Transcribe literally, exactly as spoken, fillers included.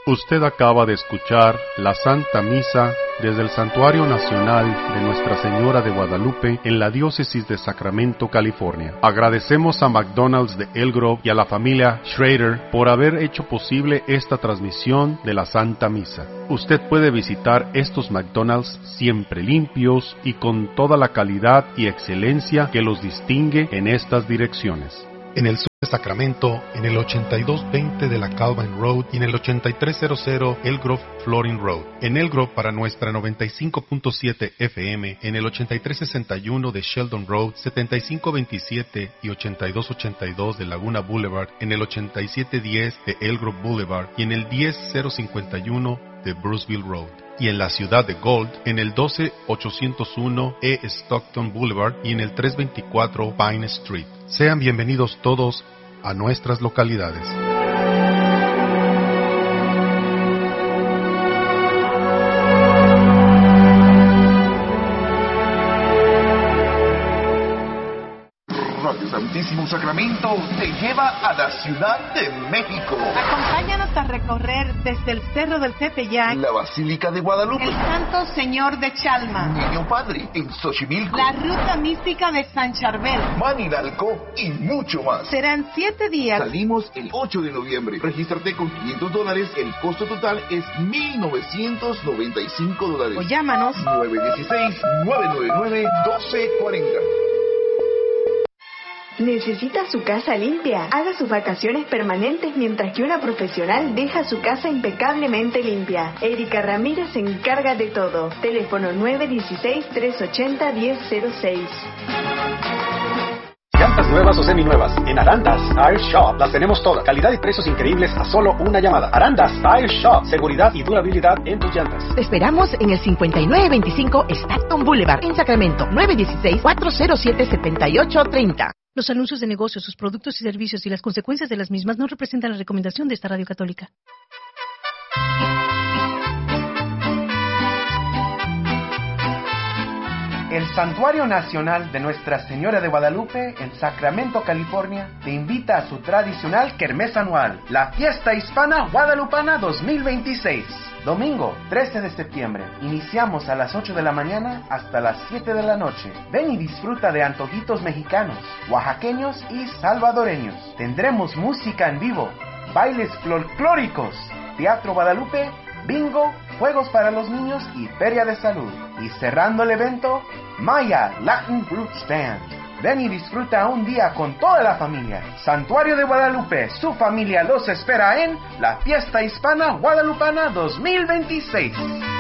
Usted acaba de escuchar la Santa Misa desde el Santuario Nacional de Nuestra Señora de Guadalupe en la Diócesis de Sacramento, California. Agradecemos a McDonald's de El Grove y a la familia Schrader por haber hecho posible esta transmisión de la Santa Misa. Usted puede visitar estos McDonald's siempre limpios y con toda la calidad y excelencia que los distingue en estas direcciones. En el sur de Sacramento, en el ochenta y dos veinte de la Calvin Road y en el ochenta y tres cero El Grove Flooring Road. En El Grove para nuestra noventa y cinco punto siete F M, en el ochenta y tres sesenta y uno de Sheldon Road, setenta y cinco veintisiete y ochenta y dos ochenta y dos de Laguna Boulevard, en el ochenta y siete diez de El Grove Boulevard y en el diez cero cincuenta y uno de Bruceville Road. Y en la ciudad de Gold, en el doce ochocientos uno E Stockton Boulevard y en el trescientos veinticuatro Pine Street. Sean bienvenidos todos a nuestras localidades. Radio Santísimo Sacramento te lleva a la Ciudad de México. Acompáñanos a recorrer desde el Cerro del Tepeyac, la Basílica de Guadalupe, el Santo Señor de Chalma, Niño Padre en Xochimilco, la Ruta Mística de San Charbel, Manilalco y mucho más. Serán siete días. Salimos el ocho de noviembre. Regístrate con quinientos dólares. El costo total es mil novecientos noventa y cinco dólares. O llámanos nueve uno seis, nueve nueve nueve, uno dos cuatro cero. ¿Necesita su casa limpia? Haga sus vacaciones permanentes mientras que una profesional deja su casa impecablemente limpia. Erika Ramírez se encarga de todo. Teléfono nueve uno seis, tres ocho cero, uno cero cero seis. Llantas nuevas o seminuevas. En Arandas Tire Shop las tenemos todas. Calidad y precios increíbles a solo una llamada. Arandas Tire Shop. Seguridad y durabilidad en tus llantas. Te esperamos en el cincuenta y nueve veinticinco Stockton Boulevard en Sacramento. nueve uno seis, cuatro cero siete, siete ocho tres cero. Los anuncios de negocios, sus productos y servicios y las consecuencias de las mismas no representan la recomendación de esta radio católica. El Santuario Nacional de Nuestra Señora de Guadalupe en Sacramento, California, te invita a su tradicional kermés anual, la Fiesta Hispana Guadalupana dos mil veintiséis. Domingo, trece de septiembre. Iniciamos a las ocho de la mañana hasta las siete de la noche. Ven y disfruta de antojitos mexicanos, oaxaqueños y salvadoreños. Tendremos música en vivo, bailes folclóricos, teatro Guadalupe, bingo, juegos para los niños y feria de salud. Y cerrando el evento, Maya Latin Roots Band. Ven y disfruta un día con toda la familia. Santuario de Guadalupe, su familia los espera en la Fiesta Hispana Guadalupana dos mil veintiséis.